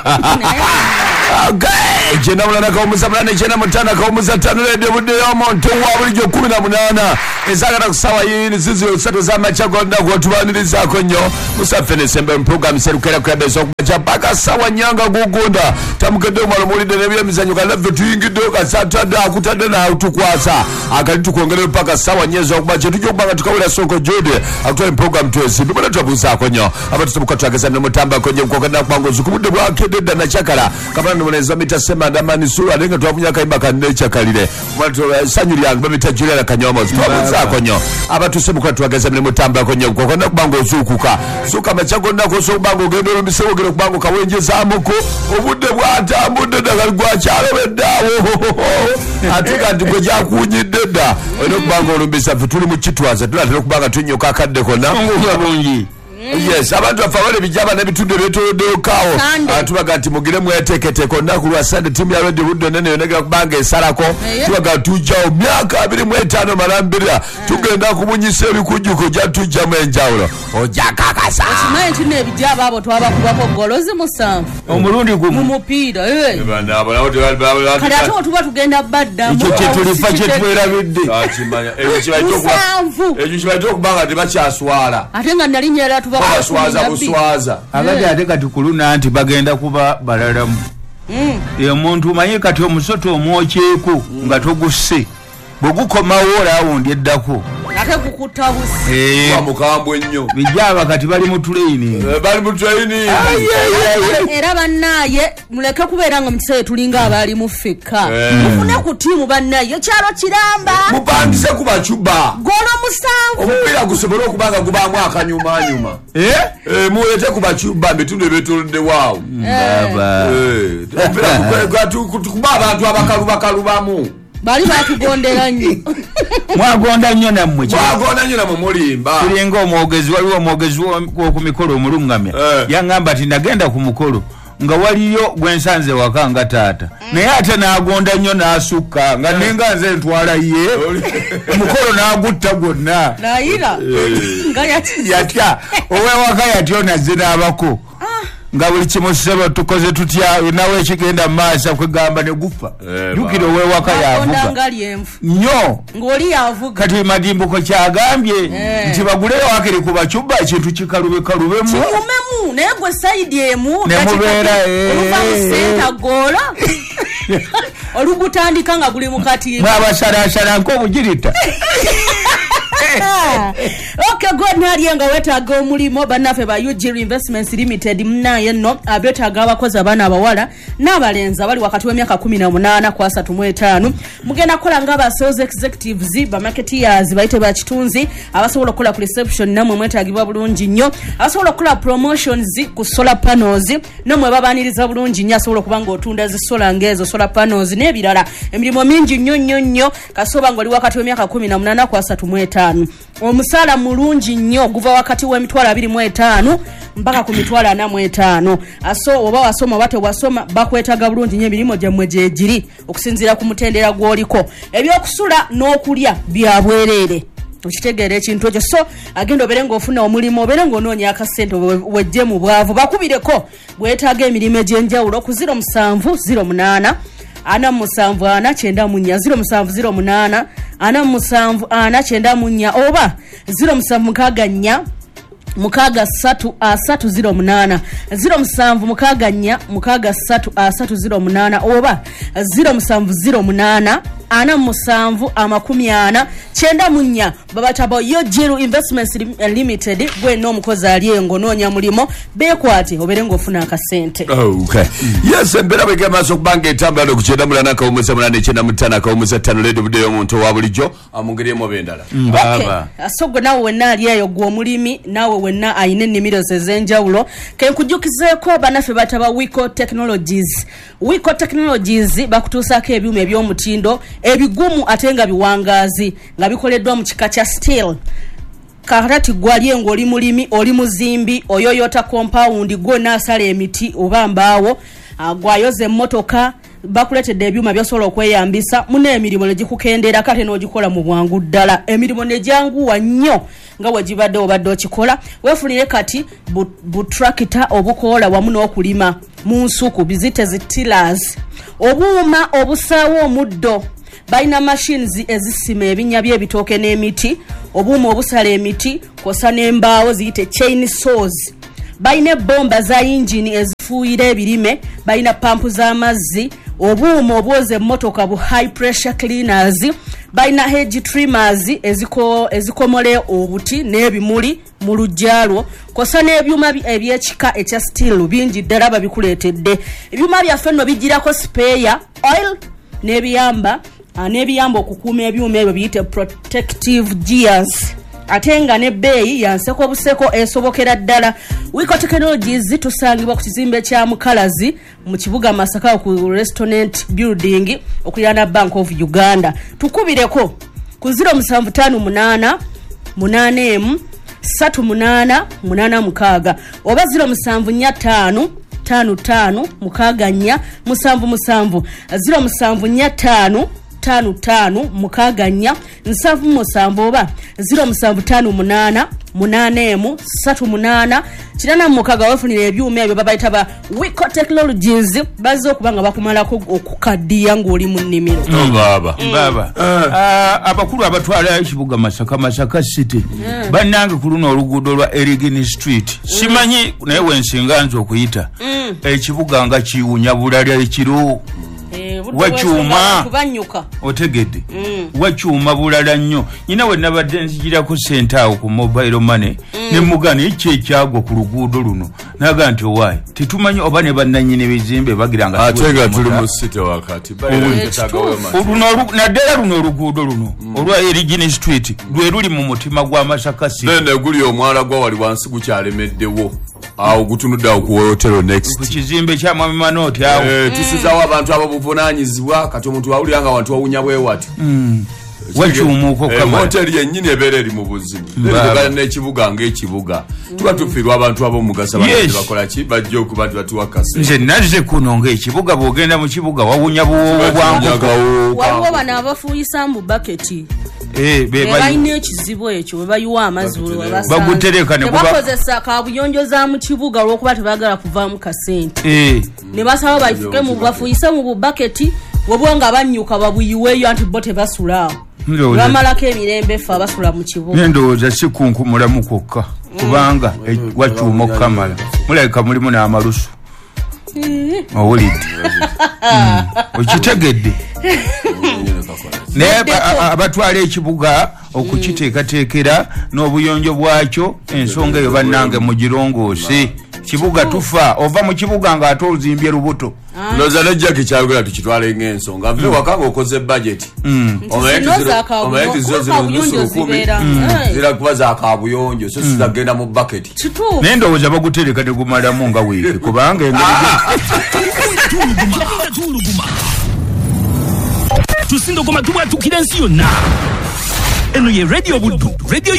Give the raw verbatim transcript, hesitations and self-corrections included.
Okay, jena mulana kaumuza mulana jena mutana kaumuza tano radio bude yomuntu wabulijjo kumi na munana ezagala kusawa yini zizo satu za machago ndako tubaniriza konyo musafene sembe program serukera kwabezo kubacha paka sawa nyanga gugunda tamukede malumulide nebya mizanyo ka love tuyingide ka satada akutade na utukwasa akali tukongere paka sawa nyezo kubacha tujjo kubanga tukawula soko jode akutole program twezi bibona tubuza konyo abatu tumukatwageza no mutamba konyo kokana kwango zukumude bwakede dana chakala kama noneza mitasema ndamani sura lenga twafunya kaimba kanecha kalile mwato sanyuri yangu mitajira la kanyomo twabuza konyo abatu sebuka twageza mle mutamba konyo kokana kubango zukuka zuka machago ndako so bango gendo rumisebo gero kubango kawenje zamuko obude bwata bude dagal gwachalo bedawo atika ndikoja kunyideda ono kubango rumbisa futuli mu kitwaza tulatero kubanga tunyoka kadde kona ngubungi. Yes, abantu afawale bijaba na bitunde beto do kawo atubaga ati mugire mwetekete konna kulwa Sunday team ya Radio Wood nene yonega kubanga esarako tubaga tujao myaka abiri mwetano malambira tugenda kubunyisa ebikujuko ja tujja mwenjawulo ojakakasa okimanyi tine bijaba abo twaba kubako golozi musanvu omulundi gumu mu mupira eh bana abo nawo tebali kale ato tuba tugenda badda mu kyo tulifa kye twerabidde akimanya eyo kibaito kuba eyo kibaito kubanga tebakyaswala ate nga nalinyera tuba baswaza buswaza abadde ate kati kuluna nti bagenda kuba balalamu ye muntu manye kati omusoto omwokyeko nga togusse bwegukomawo olawundi eddako ate kukutabusi kwa mukambwe nnyo bijaba kati bali mu training bali mu training era bannaye muleke kubeera nga mukisee tulinga abali mu feka mufune ku tiimu bannaye kyalo kiramba mupangise ku bacuba golo musanvu omupira gusobola okubanga gubaamu akanyuma nyuma eh eh mulete ku bacuba bitunde betulde waawo baba eh omupira kuba abantu abakalu bakalu bamu bali batugondera nnyo mwagonda nnyo nammwe mwagonda nnyo namwe mulimba tulinga omwogezi waliwo omwogezi wo ku mikolo omulungamya yangamba ati nagenda ku mukolo nga waliyo gwensanze waka nga taata naye ate n'agonda nnyo n'asukka nga nenga nze ntwala ye omukolo n'agutta gwonna nayira nga yatya owewaka yatyo nazze n'abako nga buli kimusebo tukoze tutya nawe ekigenda maaso kwegamba ne gufa jukira owewaka yavuga nnyo ng'oli yavuga kati madimbuko kyagambye nti baguleyo wakiri ku bacuba ekintu kikalube kalubemu kimumemu naye gwe sayidi emu nemubeera oluvamusenta goola olugutandika nga guli mukati mwabasalaasala nk'obugirita okay god nali nga wetaga omulimo banafe ba U G Investments Limited mnaye no abetaga abakozi abana abawala n'abalenza bali wakati w'emyaka kumi na munana kwa asatu mu etaano mugenda kola nga ba sales executives ba marketeers baite ba kitunzi abasobola kola ku reception namwe mwetagibwa bulungi nnyo abasobola kola promotions ku solar panels namwe babaniriza bulungi nnyo asobola kubanga otunda zi solar ngezo solar panels n'ebirala emirimu mingi nnyo nnyo nnyo kasoba ngoli wakati w'emyaka kumi na munana kwa asatu mu etaano omusala mulungi nnyo guva wakati w'emitwalo abiri mu etaano mpaka ku mitwalo ana mu etaano aso oba wasoma bate wasoma bakwetaga bulungi nnyo emirimu gyammwe gyegiri okusinziira ku mutendera gw'oliko ebyokusula n'okulya bya bwereere okitegeera ekintu ekyo so agenda obere ng'ofuna omulimu obere ng'onoonya akasente wejje mu bwavu bakubireko bwetaaga emirimu egy'enjawulo ku ziro musanvu ziro munaana ana musanvu ana chenda munya ziro musanvu ziro munana ana musanvu ana chenda munya oba ziro musanvu mukaga nya mukaga satu asatu ziro munana ziro musanvu mukaga nya mukaga satu asatu ziro munana oba ziro musanvu ziro munana ana musanvu amakumi ana chenda munya babatabo U G Investments Limited gwe no mukozi aliyengo nonya mulimo bekwate oberengo ofuna akasente. Oh, okay. Yes, mbera bege maso kubanga etambula no kuchenda mulana ka umusa mulana chenda mutana ka umusa tano ledo video omuntu wabulijo amungiriye mo bendala. Baba. Asogwe nawe wenna aliyeyo gwo mulimi nawe wenna ayine nimiro zezenjawulo ke kujukizeko banafe bataba Wiko Technologies. Wiko Technologies bakutusako ebyuma ebyomutindo ebigumu atenga biwangazi nga bikoleddwa mu kika kya steel kakati gwaliye ngoli mulimi oli muzimbi oyoyota compound gwo nasala emiti oba mbaawo agwayoze motoka bakuletedde ebyuma byosobola okweyambisa mune emirimu ne gikukendera kate n'ogikola mu bwangu ddala emirimu ne janguwa nnyo nga wegibadde obadde okikola wefunire kati butrakita obukola wamu n'okulima mu nsuku bizite zitillers obuuma obusaawo omuddo balina machines ezisima ebinya by'ebitooke n'emiti obuuma obusala emiti kosa n'embaawo ziyite chainsaws balina bomba za yingini ezifuuyira ebirime balina pampu z'amazzi obuuma obwoza emmotoka bu high pressure cleaners balina hedge trimmers eziko ezikomole obuti n'ebimuli mu lujjalwo kosa n'ebyuma ebyekika ekya steel bingi ddala babikuleetedde ebyuma byaffe nno bijirako spare oil n'ebiyamba n'ebiyamba okukuuma ebyuma ebyo biyite protective gears ate nga ne bbeeyi yanseko buseko esobokera ddala. Wiko Technologies tusangibwa ku kizimbe kya Mukalazi mu kibuga Masaka ku Restaurant Building okulirana Bank of Uganda. Tukubireko ku zero seven five eight munane m three munana munana mukaga oba zero seven four five tano tano mukaga nnya musanvu musanvu zero seven four five tano tano mukaga nnya nsanvu musanvu oba zero seven five munana munane emu three munana kirana mukaga wafunira ebyuma ebyo babayita ba Wiko Technologies bazzo kubanga bakumalako okukaddiya ng'oli mu nnimiro. No baba baba abakulu abatwala ekibuga Masaka Masaka City bannange ku luno oluguudo lwa Erigini Street simanyi naye wensinga nzo okuyita ekibuga nga kiwunya bulala ekiro wachuma kubanyuka otegedde wachuma bulala nnyo nyina we nabadde nzijira ku center awo ku mobile money ne mugana ekye kyago ku luguudo luno naga nti owaye tetumanyi oba ne bannanyine bizimbe bagiranga atega tuli mu city wakati oluno naddala luno oluguudo luno olwa Erigini Street lwe luli mu mutima gwa Masaka City nene guli omwala gwa wali wansi gukyalemeddewo awo gutunudde ku hotel next ku kizimbe kya Mwami Manoti awo eh tusizawo abantu abo buvunanyizibwa kati omuntu wawulira nga abantu wawunya bwe wati mm wachumuko kama hotel yennyini ebeera eri mu buzibu ndigana n'ekibuga ng'ekibuga tuba tufirwa abantu abo mugasa bantu bakola ki bajja okuba batuwakase nze nazze kuno ng'ekibuga bw'ogenda mu kibuga wawunya buwowo bwangu waliwo bano abafuuyisa mu baketi eh be balina ekizibu ekyo bwe bayiwa amazulu bagutereka ne kuba bakozesa kaabuyonjo za mu kibuga olw'okuba tebaagala kuvaamu kasente eh ne basaba bayifuke mu bafuuyisa mu baketi wabwanga banyuka babuyiweeyo anti bo tebasula bamalako emirembe ffe abasula mu kibuga nendowooza si kunkumulamu kwokka kubanga wakyuma okukamala mulabika mulimu n'amalusu owulidde okitegedde naye abatwala ekibuga okukiteekateekera n'obuyonjo bwakyo ensonga eyo bannange mugirongoose kibuga tufa ova mu kibuga ng'ate ozimbye lubuto loza nejjaki kyagula tukitwale ng'ensonga nve wakanga okoze budget omayeti zo zirundusulukumi zira kuba za kaabuyonjo so zitagenda mu bucket naye ndowooza bagutereka tegumalamu nga wiiki kubanga engeri tusindogoma tubwatukira ensi yonna eno ye radio buddu radio